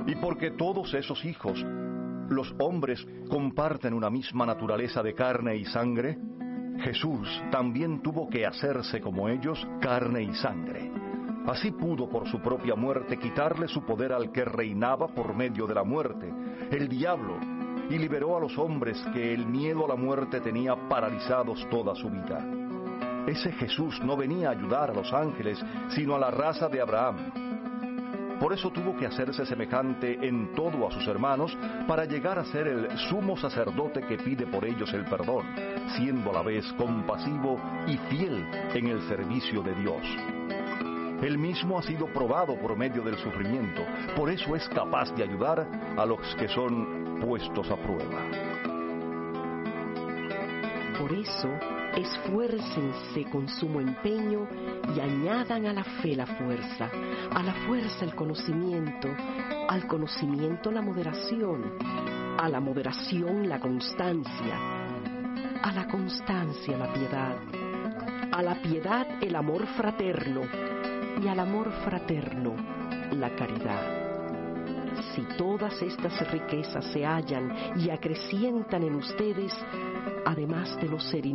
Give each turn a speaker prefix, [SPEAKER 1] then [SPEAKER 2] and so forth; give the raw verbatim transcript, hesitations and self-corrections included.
[SPEAKER 1] Y porque todos esos hijos, los hombres, comparten una misma naturaleza de carne y sangre, Jesús también tuvo que hacerse como ellos, carne y sangre. Así pudo por su propia muerte quitarle su poder al que reinaba por medio de la muerte, el diablo, y liberó a los hombres que el miedo a la muerte tenía paralizados toda su vida. Ese Jesús no venía a ayudar a los ángeles, sino a la raza de Abraham. Por eso tuvo que hacerse semejante en todo a sus hermanos, para llegar a ser el sumo sacerdote que pide por ellos el perdón, siendo a la vez compasivo y fiel en el servicio de Dios. Él mismo ha sido probado por medio del sufrimiento, por eso es capaz de ayudar a los que son puestos a prueba.
[SPEAKER 2] Por eso, esfuércense con sumo empeño y añadan a la fe la fuerza, a la fuerza el conocimiento, al conocimiento la moderación, a la moderación la constancia, a la constancia la piedad, a la piedad el amor fraterno y al amor fraterno la caridad. Si todas estas riquezas se hallan y acrecientan en ustedes, además de los ser